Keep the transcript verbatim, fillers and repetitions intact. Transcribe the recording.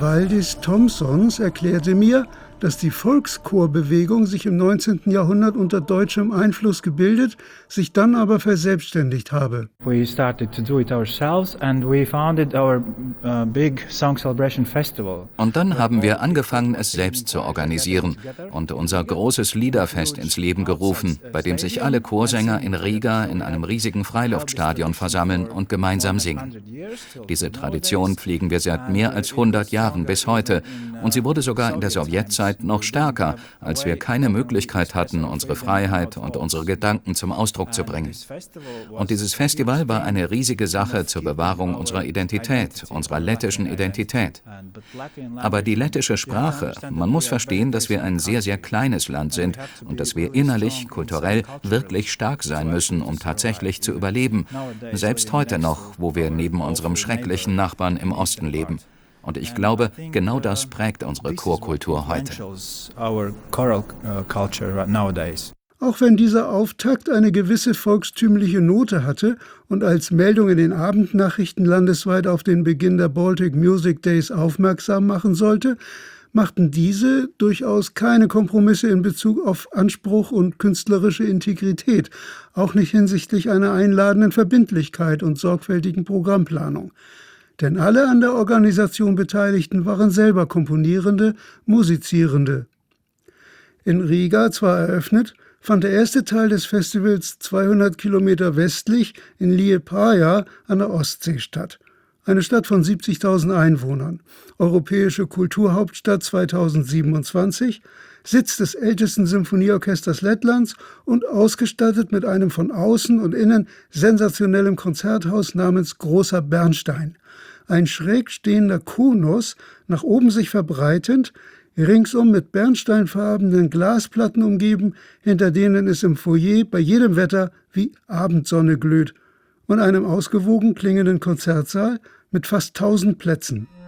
Valdis Thomsons erklärte mir, dass die Volkschorbewegung sich im neunzehnten Jahrhundert unter deutschem Einfluss gebildet, sich dann aber verselbstständigt habe. We started to do it ourselves and we founded our uh, big song celebration festival. Und dann haben wir angefangen, es selbst zu organisieren und unser großes Liederfest ins Leben gerufen, bei dem sich alle Chorsänger in Riga in einem riesigen Freiluftstadion versammeln und gemeinsam singen. Diese Tradition pflegen wir seit mehr als hundert Jahren bis heute und sie wurde sogar in der Sowjetzeit noch stärker, als wir keine Möglichkeit hatten, unsere Freiheit und unsere Gedanken zum Ausdruck zu bringen. Und dieses Festival war eine riesige Sache zur Bewahrung unserer Identität, unserer lettischen Identität. Aber die lettische Sprache, man muss verstehen, dass wir ein sehr, sehr kleines Land sind und dass wir innerlich, kulturell wirklich stark sein müssen, um tatsächlich zu überleben, selbst heute noch, wo wir neben unserem schrecklichen Nachbarn im Osten leben. Und ich glaube, genau das prägt unsere Chorkultur heute. Auch wenn dieser Auftakt eine gewisse volkstümliche Note hatte und als Meldung in den Abendnachrichten landesweit auf den Beginn der Baltic Music Days aufmerksam machen sollte, machten diese durchaus keine Kompromisse in Bezug auf Anspruch und künstlerische Integrität, auch nicht hinsichtlich einer einladenden Verbindlichkeit und sorgfältigen Programmplanung. Denn alle an der Organisation Beteiligten waren selber Komponierende, Musizierende. In Riga zwar eröffnet, fand der erste Teil des Festivals zweihundert Kilometer westlich in Liepaja an der Ostsee statt. Eine Stadt von siebzigtausend Einwohnern, europäische Kulturhauptstadt zweitausendsiebenundzwanzig, Sitz des ältesten Symphonieorchesters Lettlands und ausgestattet mit einem von außen und innen sensationellem Konzerthaus namens Großer Bernstein. Ein schräg stehender Konus, nach oben sich verbreitend, ringsum mit bernsteinfarbenen Glasplatten umgeben, hinter denen es im Foyer bei jedem Wetter wie Abendsonne glüht, und einem ausgewogen klingenden Konzertsaal mit fast tausend Plätzen.